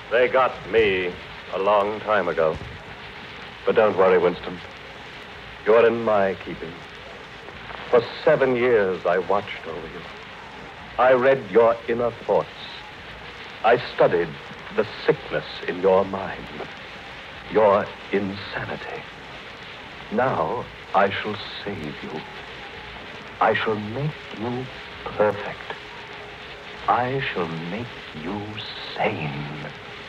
They got me a long time ago. But don't worry, Winston. You're in my keeping. For 7 years, I watched over you. I read your inner thoughts. I studied the sickness in your mind, your insanity. Now, I shall save you. I shall make you perfect. I shall make you sane.